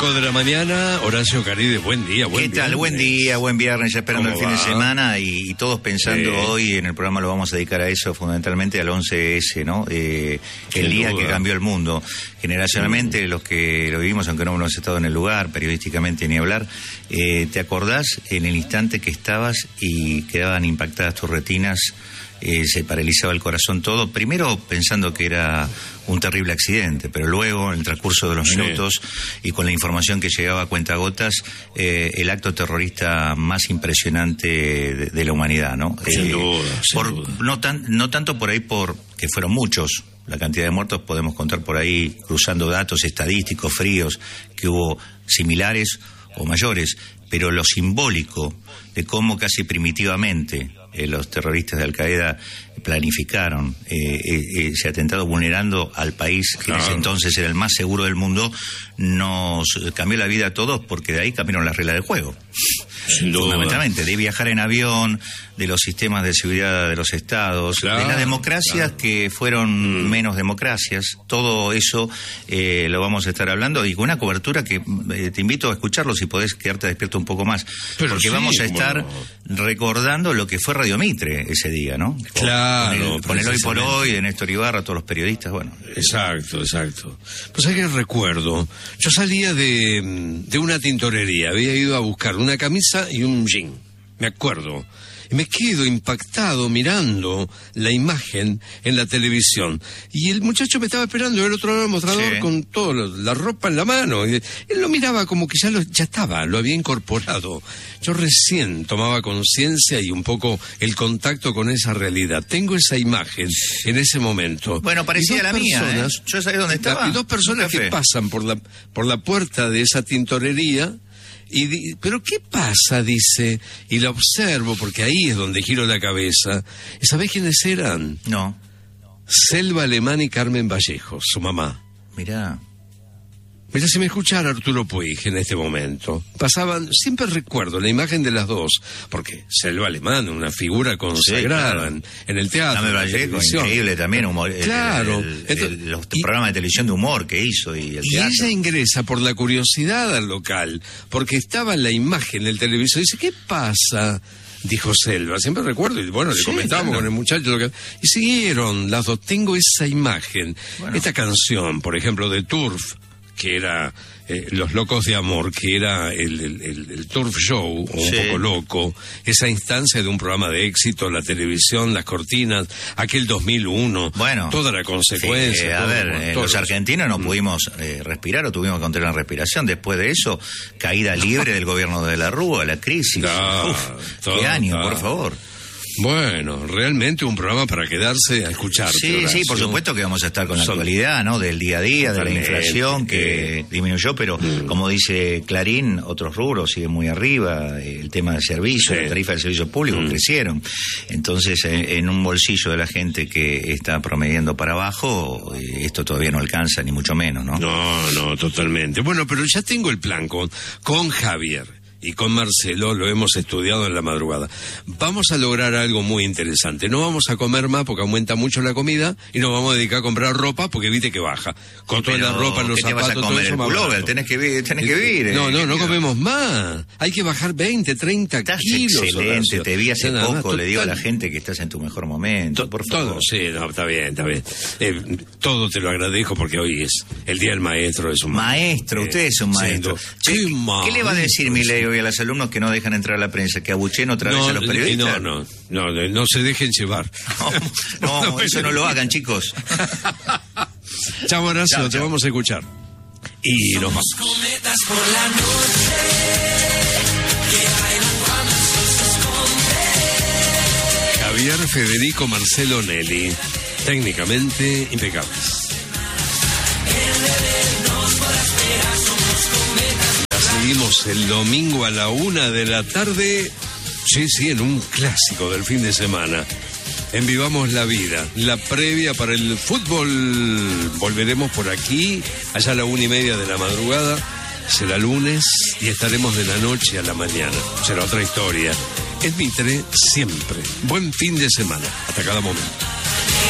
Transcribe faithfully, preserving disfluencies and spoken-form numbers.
cinco de la mañana, Horacio Caride, buen día, buen ¿Qué tal? viernes. Buen día, buen viernes, ya esperando el fin va? de semana y, y todos pensando Sí. hoy en el programa lo vamos a dedicar a eso, fundamentalmente al once ese, ¿no? Eh, el Sin día duda. que cambió el mundo. Generacionalmente, mm. los que lo vivimos, aunque no hemos estado en el lugar, periodísticamente ni hablar, eh, ¿te acordás en el instante que estabas y quedaban impactadas tus retinas? Eh, se paralizaba el corazón todo, primero pensando que era un terrible accidente, pero luego, en el transcurso de los sí. minutos y con la información que llegaba a cuentagotas, eh, el acto terrorista más impresionante de, de la humanidad, ¿no? Sin Eh, duda, sin por, duda. No, tan, no tanto por ahí, por que fueron muchos, la cantidad de muertos podemos contar por ahí, cruzando datos estadísticos fríos, que hubo similares o mayores, pero lo simbólico de cómo casi primitivamente Eh, los terroristas de Al-Qaeda planificaron eh, eh, ese atentado vulnerando al país que claro. en ese entonces era el más seguro del mundo, nos cambió la vida a todos porque de ahí cambiaron las reglas del juego. Sin duda. Fundamentalmente, de viajar en avión, de los sistemas de seguridad de los estados, claro, de las democracias claro. que fueron mm. menos democracias, todo eso eh, lo vamos a estar hablando y con una cobertura que eh, te invito a escucharlo si podés quedarte despierto un poco más, Pero porque sí, vamos a estar bueno. recordando lo que fue Radio Mitre ese día, ¿no? Claro. Con el, con el Hoy por Hoy de Néstor Ibarra, todos los periodistas, bueno. Exacto, exacto. Pues hay que recuerdo, yo salía de, de una tintorería, había ido a buscar una camisa y un jean, me acuerdo. Y me quedo impactado mirando la imagen en la televisión. Y el muchacho me estaba esperando del otro lado del mostrador sí. con toda la ropa en la mano. Y él lo miraba como que ya, lo, ya estaba, lo había incorporado. Yo recién tomaba conciencia y un poco el contacto con esa realidad. Tengo esa imagen en ese momento. Bueno, parecía la personas, mía, ¿eh? Yo sabía dónde estaba. Y dos personas que pasan por la, por la puerta de esa tintorería. Y di, pero ¿qué pasa? Dice, y la observo porque ahí es donde giro la cabeza. ¿Y sabés quiénes eran? No. Selva Alemán y Carmen Vallejo, su mamá. Mirá. Mirá, si me escuchara Arturo Puig en este momento. Pasaban, siempre recuerdo la imagen de las dos, porque Selva Alemán, una figura consagrada sí, claro. en el teatro. Carmen Vallejo, increíble también, humor, claro. El, el, Entonces, el, los y, programas de televisión de humor que hizo y el y teatro. ella ingresa por la curiosidad al local, porque estaba la imagen del televisor. Dice, ¿qué pasa? Dijo Selva, siempre recuerdo, y bueno, le sí, comentábamos claro. con el muchacho, lo que... y siguieron las dos, tengo esa imagen. Bueno. Esta canción, por ejemplo, de Turf, que era eh, Los Locos de Amor, que era el, el, el, el Turf Show, o sí. un poco loco, esa instancia de un programa de éxito, la televisión, las cortinas, aquel dos mil uno, bueno, toda la consecuencia. Sí, eh, a todo, ver, bueno, eh, todo los eso. argentinos no pudimos eh, respirar o tuvimos que contener la respiración. Después de eso, caída libre del gobierno de la Rúa, la crisis. No, Uf, todo, qué año, todo. por favor. Bueno, realmente un programa para quedarse a escuchar. Sí, Horacio. Sí, por supuesto que vamos a estar con la Son... actualidad, ¿no? Del día a día, de la inflación que eh... disminuyó, pero mm. como dice Clarín, otros rubros siguen muy arriba, el tema de servicios, sí. la tarifa del servicio público mm. crecieron. Entonces, en un bolsillo de la gente que está promediando para abajo, esto todavía no alcanza, ni mucho menos, ¿no? No, no, totalmente. Bueno, pero ya tengo el plan con, con Javier. Y con Marcelo lo hemos estudiado en la madrugada. Vamos a lograr algo muy interesante. No vamos a comer más porque aumenta mucho la comida y nos vamos a dedicar a comprar ropa porque viste que baja. Con toda la ropa, los ¿qué zapatos, te vas a comer? todo eso El pullover, tenés que vivir, tenés que vivir. No, eh, no, no comemos más. Hay que bajar veinte, treinta estás kilos. Excelente, Horacio. te vi hace Nada poco, más, le total. digo a la gente que estás en tu mejor momento, To- por favor. Todo, sí, no, está bien, está bien. Eh, todo te lo agradezco porque hoy es el Día del Maestro. Es un maestro, eh, usted es un maestro. ¿Qué, ¿Qué, ¿Qué le va a decir Milei hoy a los alumnos que no dejan entrar a la prensa? ¿Que abuchen otra no, vez a los periodistas? No, no, no, no se dejen llevar. No, no, no eso no lo hagan, chicos. Chao, Horacio, Chao, te chao. vamos a escuchar. Y nos vamos. Cometas por la noche, que bailan cuando se esconde. Javier, Federico, Marcelo, Nelly. Técnicamente impecables. La seguimos el domingo a la una de la tarde. Sí, sí, en un clásico del fin de semana. En Vivamos la Vida, la previa para el fútbol. Volveremos por aquí, allá a la una y media de la madrugada. Será lunes y estaremos de la noche a la mañana. Será otra historia. Es Mitre siempre. Buen fin de semana. Hasta cada momento.